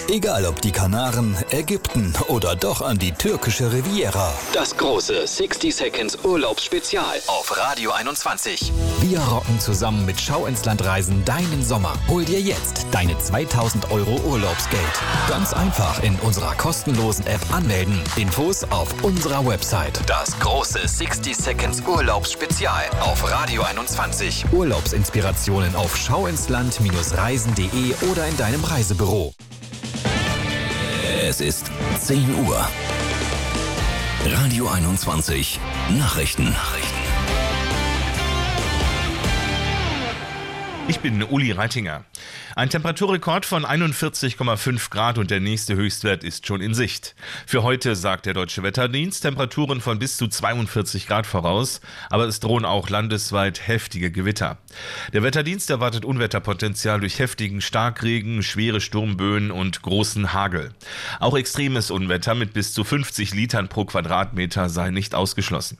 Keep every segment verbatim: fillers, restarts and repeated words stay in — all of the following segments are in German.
Egal ob die Kanaren, Ägypten oder doch an die türkische Riviera. Das große sixty Seconds Urlaubsspezial auf Radio einundzwanzig. Wir rocken zusammen mit Schau ins Land Reisen deinen Sommer. Hol dir jetzt deine zweitausend Euro Urlaubsgeld. Ganz einfach in unserer kostenlosen App anmelden. Infos auf unserer Website. Das große sixty Seconds Urlaubsspezial auf Radio einundzwanzig. Urlaubsinspirationen auf schauinsland Reisen punkt de oder in deinem Reisebüro. Es ist zehn Uhr. Radio einundzwanzig Nachrichten. Nachrichten. Ich bin Uli Reitinger. Ein Temperaturrekord von einundvierzig Komma fünf Grad und der nächste Höchstwert ist schon in Sicht. Für heute sagt der Deutsche Wetterdienst Temperaturen von bis zu zweiundvierzig Grad voraus, aber es drohen auch landesweit heftige Gewitter. Der Wetterdienst erwartet Unwetterpotenzial durch heftigen Starkregen, schwere Sturmböen und großen Hagel. Auch extremes Unwetter mit bis zu fünfzig Litern pro Quadratmeter sei nicht ausgeschlossen.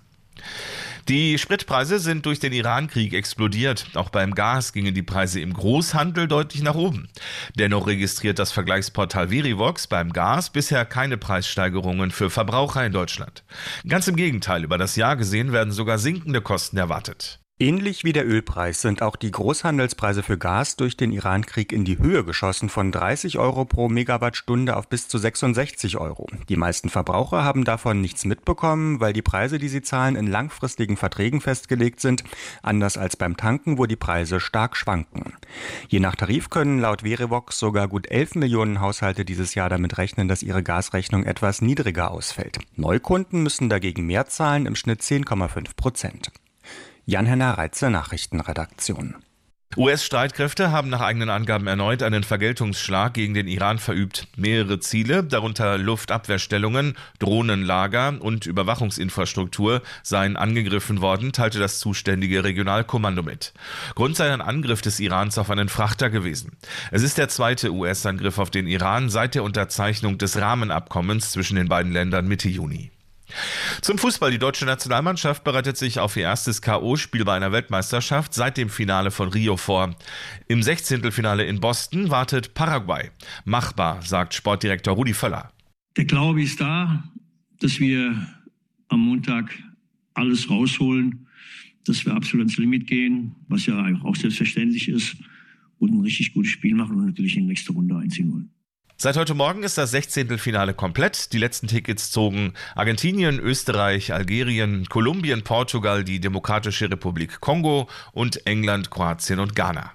Die Spritpreise sind durch den Iran-Krieg explodiert. Auch beim Gas gingen die Preise im Großhandel deutlich nach oben. Dennoch registriert das Vergleichsportal Verivox beim Gas bisher keine Preissteigerungen für Verbraucher in Deutschland. Ganz im Gegenteil, über das Jahr gesehen werden sogar sinkende Kosten erwartet. Ähnlich wie der Ölpreis sind auch die Großhandelspreise für Gas durch den Iran-Krieg in die Höhe geschossen, von dreißig Euro pro Megawattstunde auf bis zu sechsundsechzig Euro. Die meisten Verbraucher haben davon nichts mitbekommen, weil die Preise, die sie zahlen, in langfristigen Verträgen festgelegt sind, anders als beim Tanken, wo die Preise stark schwanken. Je nach Tarif können laut Verivox sogar gut elf Millionen Haushalte dieses Jahr damit rechnen, dass ihre Gasrechnung etwas niedriger ausfällt. Neukunden müssen dagegen mehr zahlen, im Schnitt zehn Komma fünf Prozent. Jan-Henner Reitze, Nachrichtenredaktion. U S-Streitkräfte haben nach eigenen Angaben erneut einen Vergeltungsschlag gegen den Iran verübt. Mehrere Ziele, darunter Luftabwehrstellungen, Drohnenlager und Überwachungsinfrastruktur, seien angegriffen worden, teilte das zuständige Regionalkommando mit. Grund sei ein Angriff des Irans auf einen Frachter gewesen. Es ist der zweite U S-Angriff auf den Iran seit der Unterzeichnung des Rahmenabkommens zwischen den beiden Ländern Mitte Juni. Zum Fußball. Die deutsche Nationalmannschaft bereitet sich auf ihr erstes K O-Spiel bei einer Weltmeisterschaft seit dem Finale von Rio vor. Im Sechzehntelfinale in Boston wartet Paraguay. Machbar, sagt Sportdirektor Rudi Völler. Der Glaube ist da, dass wir am Montag alles rausholen, dass wir absolut ans Limit gehen, was ja auch selbstverständlich ist, und ein richtig gutes Spiel machen und natürlich in die nächste Runde einziehen wollen. Seit heute Morgen ist das Sechzehntelfinale komplett. Die letzten Tickets zogen Argentinien, Österreich, Algerien, Kolumbien, Portugal, die Demokratische Republik Kongo und England, Kroatien und Ghana.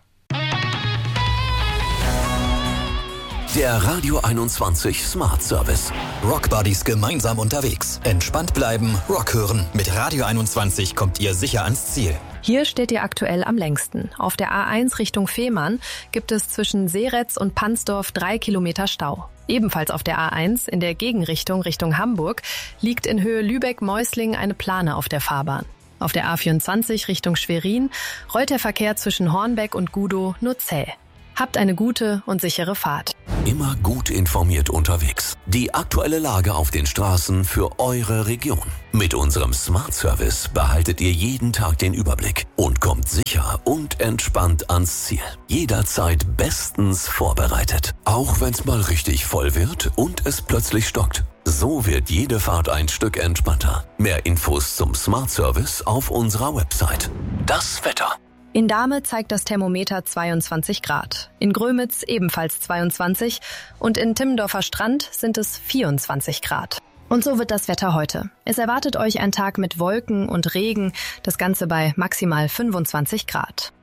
Der Radio einundzwanzig Smart Service. Rock Buddies gemeinsam unterwegs. Entspannt bleiben, Rock hören. Mit Radio einundzwanzig kommt ihr sicher ans Ziel. Hier steht ihr aktuell am längsten. Auf der A eins Richtung Fehmarn gibt es zwischen Seretz und Pansdorf drei Kilometer Stau. Ebenfalls auf der A eins in der Gegenrichtung Richtung Hamburg liegt in Höhe Lübeck-Meusling eine Plane auf der Fahrbahn. Auf der A vierundzwanzig Richtung Schwerin rollt der Verkehr zwischen Hornbeck und Gudow nur zäh. Habt eine gute und sichere Fahrt. Immer gut informiert unterwegs. Die aktuelle Lage auf den Straßen für eure Region. Mit unserem Smart Service behaltet ihr jeden Tag den Überblick und kommt sicher und entspannt ans Ziel. Jederzeit bestens vorbereitet. Auch wenn's mal richtig voll wird und es plötzlich stockt. So wird jede Fahrt ein Stück entspannter. Mehr Infos zum Smart Service auf unserer Website. Das Wetter. In Dahme zeigt das Thermometer zweiundzwanzig Grad. In Grömitz ebenfalls zweiundzwanzig und in Timmendorfer Strand sind es vierundzwanzig Grad. Und so wird das Wetter heute. Es erwartet euch ein Tag mit Wolken und Regen, das Ganze bei maximal fünfundzwanzig Grad.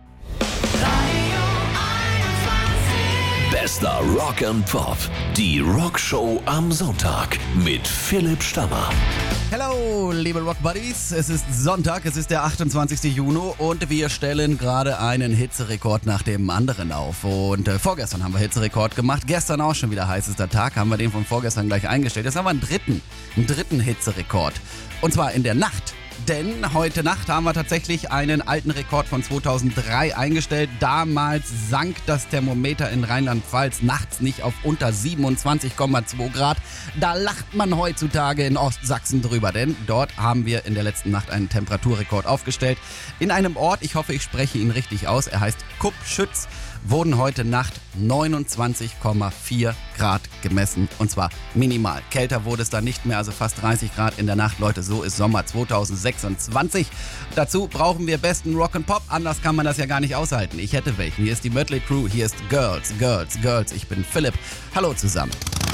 Bester Rock and Pop. Die Rockshow am Sonntag mit Philipp Stammer. Hello, liebe Rock Buddies. Es ist Sonntag, es ist der achtundzwanzigsten Juni und wir stellen gerade einen Hitzerekord nach dem anderen auf. Und äh, vorgestern haben wir Hitzerekord gemacht, gestern auch schon wieder heißester Tag, haben wir den von vorgestern gleich eingestellt. Jetzt haben wir einen dritten, einen dritten Hitzerekord. Und zwar in der Nacht. Denn heute Nacht haben wir tatsächlich einen alten Rekord von zweitausenddrei eingestellt. Damals sank das Thermometer in Rheinland-Pfalz nachts nicht auf unter siebenundzwanzig Komma zwei Grad. Da lacht man heutzutage in Ostsachsen drüber, denn dort haben wir in der letzten Nacht einen Temperaturrekord aufgestellt. In einem Ort, ich hoffe, ich spreche ihn richtig aus, er heißt Kupschütz. wurden heute Nacht neunundzwanzig Komma vier Grad gemessen und zwar minimal. Kälter wurde es dann nicht mehr, also fast dreißig Grad in der Nacht. Leute, so ist Sommer zweitausendsechsundzwanzig. Dazu brauchen wir besten Rock'n'Pop, anders kann man das ja gar nicht aushalten. Ich hätte welchen. Hier ist die Mötley Crüe, hier ist Girls, Girls, Girls. Ich bin Philipp. Hallo zusammen.